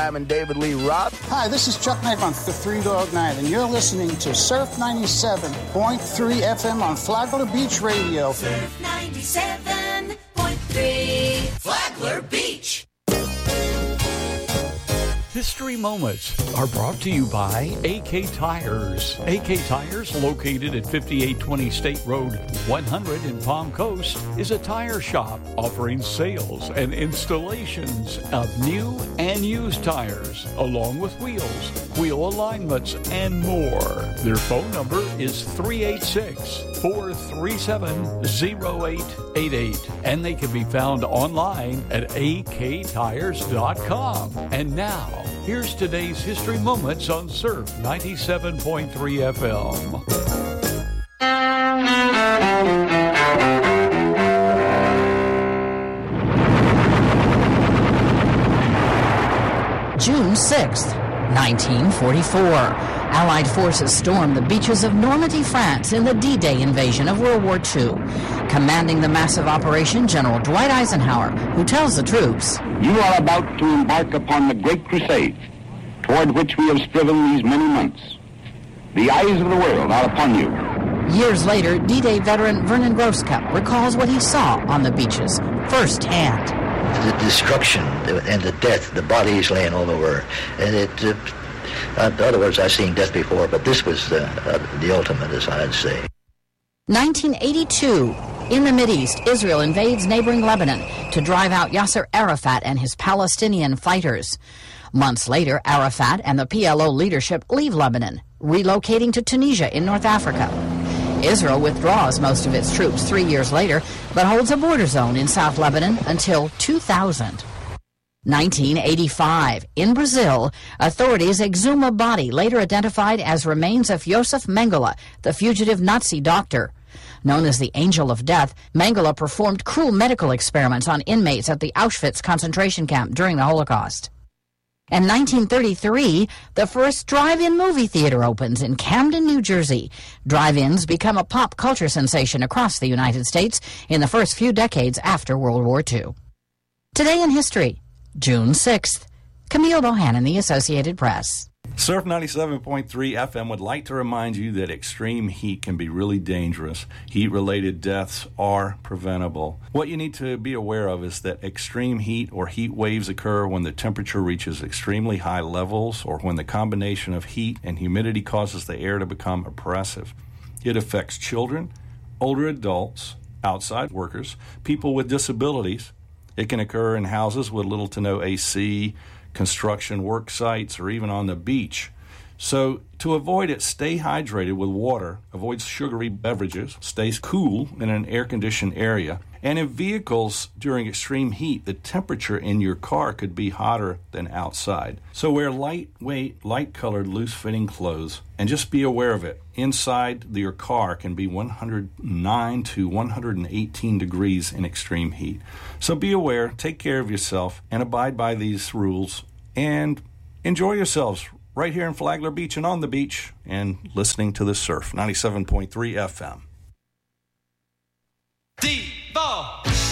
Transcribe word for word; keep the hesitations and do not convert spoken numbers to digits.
I'm David Lee Roth. Hi, this is Chuck Knight on the Three Dog Night, and you're listening to Surf ninety-seven point three F M on Flagler Beach Radio. Surf ninety-seven point three, Flagler Beach. History Moments are brought to you by A K Tires. A K Tires, located at fifty-eight twenty State Road one hundred in Palm Coast, is a tire shop offering sales and installations of new and used tires, along with wheels, wheel alignments, and more. Their phone number is three eight six, four three seven, zero eight eight eight, and they can be found online at a k tires dot com. And now, here's today's History Moments on Surf ninety-seven point three F M. June sixth, nineteen forty-four. Allied forces stormed the beaches of Normandy, France in the D-Day invasion of World War Two. Commanding the massive operation, General Dwight Eisenhower, who tells the troops, "You are about to embark upon the great crusade toward which we have striven these many months. The eyes of the world are upon you." Years later, D-Day veteran Vernon Grosskopf recalls what he saw on the beaches firsthand. The destruction and the death, the bodies laying all over. And it, uh, in other words, I've seen death before, but this was uh, uh, the ultimate, as I'd say. nineteen eighty-two. In the Mideast, Israel invades neighboring Lebanon to drive out Yasser Arafat and his Palestinian fighters. Months later, Arafat and the P L O leadership leave Lebanon, relocating to Tunisia in North Africa. Israel withdraws most of its troops three years later, but holds a border zone in South Lebanon until two thousand. nineteen eighty-five. In Brazil, authorities exhume a body later identified as remains of Josef Mengele, the fugitive Nazi doctor. Known as the Angel of Death, Mengele performed cruel medical experiments on inmates at the Auschwitz concentration camp during the Holocaust. In nineteen thirty-three, the first drive-in movie theater opens in Camden, New Jersey. Drive-ins become a pop culture sensation across the United States in the first few decades after World War Two. Today in history, June sixth. Camille Bohannon, The Associated Press. Surf ninety-seven point three F M would like to remind you that extreme heat can be really dangerous. Heat-related deaths are preventable. What you need to be aware of is that extreme heat or heat waves occur when the temperature reaches extremely high levels or when the combination of heat and humidity causes the air to become oppressive. It affects children, older adults, outside workers, people with disabilities. It can occur in houses with little to no A C, construction work sites, or even on the beach. So to avoid it, stay hydrated with water, avoid sugary beverages, stay cool in an air-conditioned area. And in vehicles during extreme heat, the temperature in your car could be hotter than outside. So wear lightweight, light-colored, loose-fitting clothes, and just be aware of it. Inside your car can be one hundred nine to one hundred eighteen degrees in extreme heat. So be aware, take care of yourself, and abide by these rules, and enjoy yourselves right here in Flagler Beach and on the beach, and listening to the Surf ninety-seven point three F M. D-Ball.